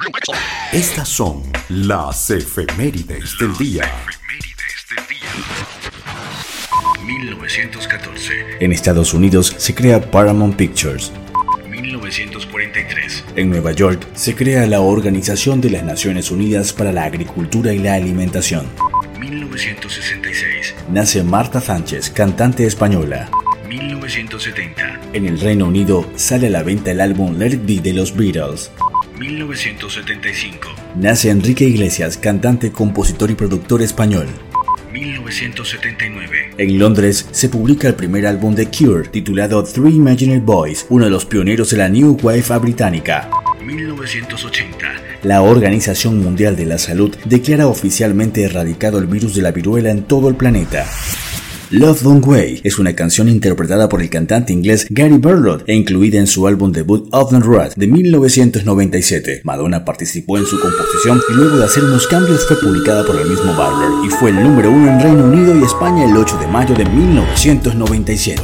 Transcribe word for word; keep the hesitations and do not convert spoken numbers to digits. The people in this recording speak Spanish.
Estas son las efemérides del día. mil novecientos catorce. En Estados Unidos se crea Paramount Pictures. mil novecientos cuarenta y tres. En Nueva York se crea la Organización de las Naciones Unidas para la Agricultura y la Alimentación. mil novecientos sesenta y seis. Nace Marta Sánchez, cantante española. mil novecientos setenta. En el Reino Unido sale a la venta el álbum Let It Be de los Beatles. mil novecientos setenta y cinco. Nace Enrique Iglesias, cantante, compositor y productor español. mil novecientos setenta y nueve. En Londres se publica el primer álbum de Cure, titulado Three Imaginary Boys, uno de los pioneros de la New Wave británica. mil novecientos ochenta. La Organización Mundial de la Salud declara oficialmente erradicado el virus de la viruela en todo el planeta. Love Don't Wait es una canción interpretada por el cantante inglés Gary Barlow e incluida en su álbum debut On the Road de mil novecientos noventa y siete. Madonna participó en su composición y luego de hacer unos cambios fue publicada por el mismo Barlow y fue el número uno en Reino Unido y España el ocho de mayo de mil novecientos noventa y siete.